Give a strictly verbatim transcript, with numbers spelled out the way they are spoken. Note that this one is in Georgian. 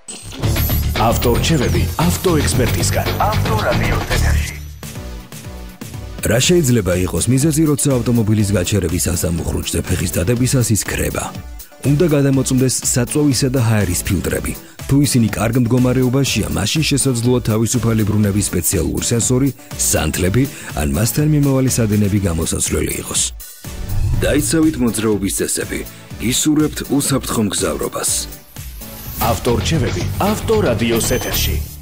ავტორჩევები ავტოექსპერტისგან. ავტორადიოს ეთერში. რა შეიძლება იყოს მიზეზი, როცა ავტომობილის გაჩერების ასამუხრუჭზე ფეხის დადებისას ის ქრება? უნდა გადამოწმდეს საწვავისა და ჰაერის ფილტრები. თუ ისინი კარგ მდგომარეობაშია, მაშინ შესაძლოა თავისუფალი ბრუნების სპეციალური სენსორი, სანთლები ან მასთან მიმავალი სადენები გამოსაცვლელი იყოს. დაიცავით მოძრაობის წესები, გისურვებთ უსაფრთხო მგზავრობას. ავტორჩევები ავტორადიოს ეთერში.